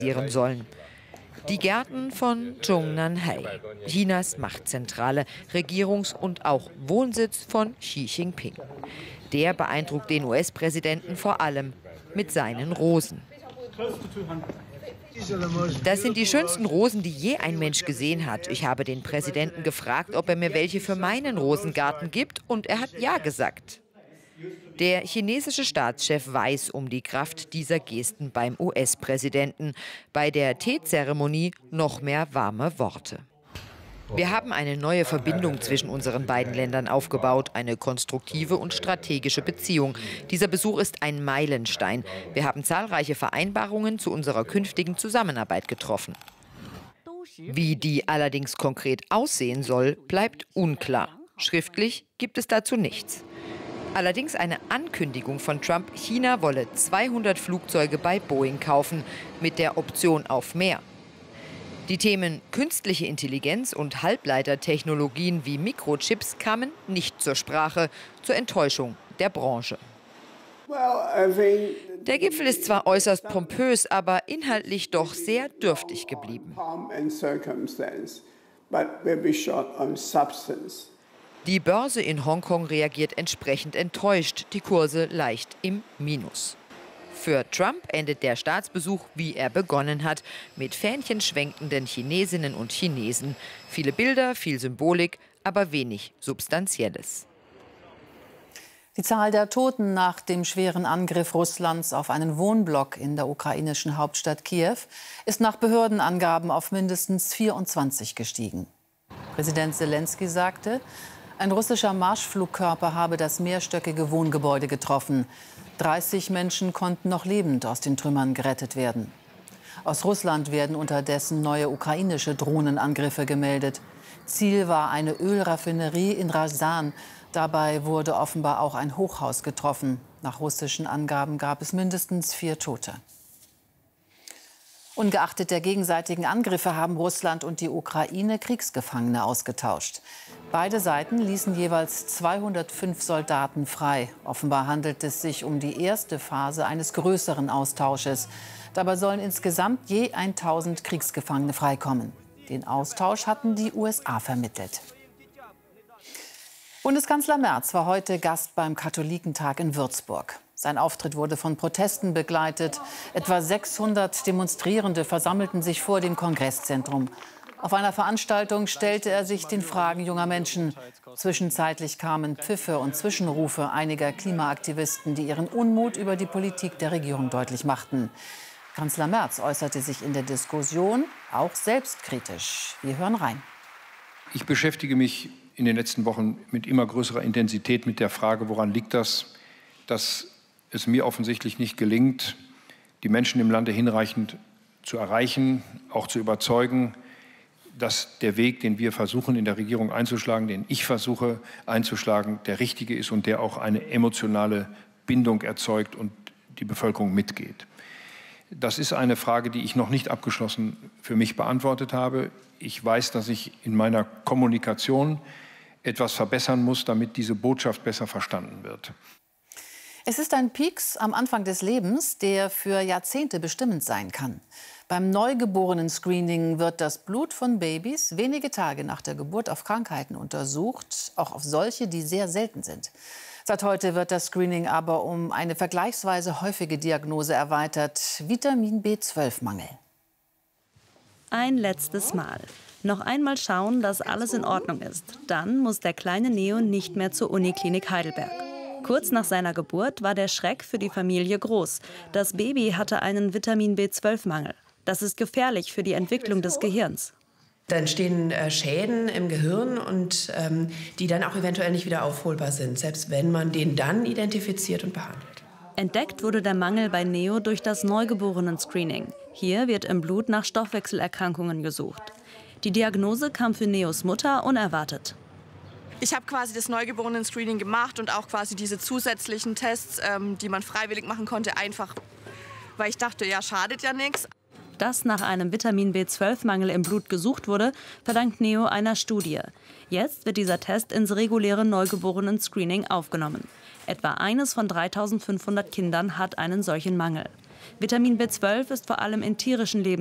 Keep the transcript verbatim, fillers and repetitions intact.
sollen. Die Gärten von Zhongnanhai, Chinas Machtzentrale, Regierungs- und auch Wohnsitz von Xi Jinping. Der beeindruckt den U S-Präsidenten vor allem mit seinen Rosen. Das sind die schönsten Rosen, die je ein Mensch gesehen hat. Ich habe den Präsidenten gefragt, ob er mir welche für meinen Rosengarten gibt, und er hat ja gesagt. Der chinesische Staatschef weiß um die Kraft dieser Gesten beim U S-Präsidenten. Bei der Teezeremonie noch mehr warme Worte. Wir haben eine neue Verbindung zwischen unseren beiden Ländern aufgebaut, eine konstruktive und strategische Beziehung. Dieser Besuch ist ein Meilenstein. Wir haben zahlreiche Vereinbarungen zu unserer künftigen Zusammenarbeit getroffen. Wie die allerdings konkret aussehen soll, bleibt unklar. Schriftlich gibt es dazu nichts. Allerdings eine Ankündigung von Trump, China wolle zweihundert Flugzeuge bei Boeing kaufen, mit der Option auf mehr. Die Themen künstliche Intelligenz und Halbleitertechnologien wie Mikrochips kamen nicht zur Sprache, zur Enttäuschung der Branche. Der Gipfel ist zwar äußerst pompös, aber inhaltlich doch sehr dürftig geblieben. Die Börse in Hongkong reagiert entsprechend enttäuscht, die Kurse leicht im Minus. Für Trump endet der Staatsbesuch, wie er begonnen hat, mit fähnchenschwenkenden Chinesinnen und Chinesen. Viele Bilder, viel Symbolik, aber wenig Substanzielles. Die Zahl der Toten nach dem schweren Angriff Russlands auf einen Wohnblock in der ukrainischen Hauptstadt Kiew ist nach Behördenangaben auf mindestens vierundzwanzig gestiegen. Präsident Selenskyj sagte, ein russischer Marschflugkörper habe das mehrstöckige Wohngebäude getroffen. dreißig Menschen konnten noch lebend aus den Trümmern gerettet werden. Aus Russland werden unterdessen neue ukrainische Drohnenangriffe gemeldet. Ziel war eine Ölraffinerie in Ryazan. Dabei wurde offenbar auch ein Hochhaus getroffen. Nach russischen Angaben gab es mindestens vier Tote. Ungeachtet der gegenseitigen Angriffe haben Russland und die Ukraine Kriegsgefangene ausgetauscht. Beide Seiten ließen jeweils zweihundertfünf Soldaten frei. Offenbar handelt es sich um die erste Phase eines größeren Austausches. Dabei sollen insgesamt je tausend Kriegsgefangene freikommen. Den Austausch hatten die U S A vermittelt. Bundeskanzler Merz war heute Gast beim Katholikentag in Würzburg. Sein Auftritt wurde von Protesten begleitet. Etwa sechshundert Demonstrierende versammelten sich vor dem Kongresszentrum. Auf einer Veranstaltung stellte er sich den Fragen junger Menschen. Zwischenzeitlich kamen Pfiffe und Zwischenrufe einiger Klimaaktivisten, die ihren Unmut über die Politik der Regierung deutlich machten. Kanzler Merz äußerte sich in der Diskussion auch selbstkritisch. Wir hören rein. Ich beschäftige mich in den letzten Wochen mit immer größerer Intensität mit der Frage, woran liegt das, dass es mir offensichtlich nicht gelingt, die Menschen im Lande hinreichend zu erreichen, auch zu überzeugen, dass der Weg, den wir versuchen in der Regierung einzuschlagen, den ich versuche einzuschlagen, der richtige ist und der auch eine emotionale Bindung erzeugt und die Bevölkerung mitgeht. Das ist eine Frage, die ich noch nicht abgeschlossen für mich beantwortet habe. Ich weiß, dass ich in meiner Kommunikation etwas verbessern muss, damit diese Botschaft besser verstanden wird. Es ist ein Peaks am Anfang des Lebens, der für Jahrzehnte bestimmend sein kann. Beim Neugeborenen-Screening wird das Blut von Babys wenige Tage nach der Geburt auf Krankheiten untersucht, auch auf solche, die sehr selten sind. Seit heute wird das Screening aber um eine vergleichsweise häufige Diagnose erweitert: Vitamin B zwölf Mangel. Ein letztes Mal. Noch einmal schauen, dass alles in Ordnung ist. Dann muss der kleine Neo nicht mehr zur Uniklinik Heidelberg. Kurz nach seiner Geburt war der Schreck für die Familie groß. Das Baby hatte einen Vitamin B zwölf Mangel. Das ist gefährlich für die Entwicklung des Gehirns. Da entstehen äh, Schäden im Gehirn, und ähm, die dann auch eventuell nicht wieder aufholbar sind, selbst wenn man den dann identifiziert und behandelt. Entdeckt wurde der Mangel bei Neo durch das Neugeborenen-Screening. Hier wird im Blut nach Stoffwechselerkrankungen gesucht. Die Diagnose kam für Neos Mutter unerwartet. Ich habe quasi das Neugeborenen-Screening gemacht und auch quasi diese zusätzlichen Tests, ähm, die man freiwillig machen konnte, einfach weil ich dachte, ja, schadet ja nichts. Dass nach einem Vitamin B zwölf Mangel im Blut gesucht wurde, verdankt Neo einer Studie. Jetzt wird dieser Test ins reguläre Neugeborenen-Screening aufgenommen. Etwa eines von dreitausendfünfhundert Kindern hat einen solchen Mangel. Vitamin B zwölf ist vor allem in tierischen Lebensmitteln